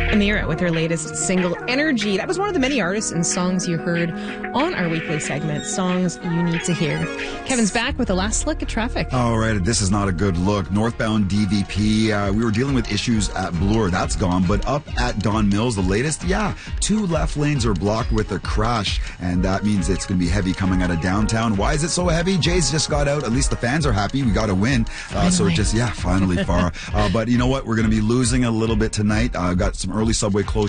Amira with her latest single, Energy. That was one of the many artists and songs you heard on our weekly segment, Songs You Need to Hear. Kevin's back with a last look at traffic. All right, this is not a good look. Northbound DVP, we were dealing with issues at Bloor. That's gone. But up at Don Mills, the latest, 2 left lanes are blocked with a crash. And that means it's going to be heavy coming out of downtown. Why is it so heavy? Jays just got out. At least the fans are happy. We got a win. So just, finally, Farah. But you know what? We're going to be losing a little bit tonight. Got some early subway closures